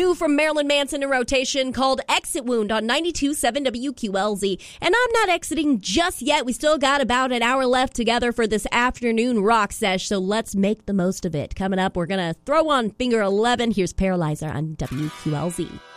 new from Marilyn Manson in rotation called Exit Wound on 92.7 WQLZ. And I'm not exiting just yet. We still got about an hour left together for this afternoon rock sesh, so let's make the most of it. Coming up, we're going to throw on Finger 11. Here's Paralyzer on WQLZ.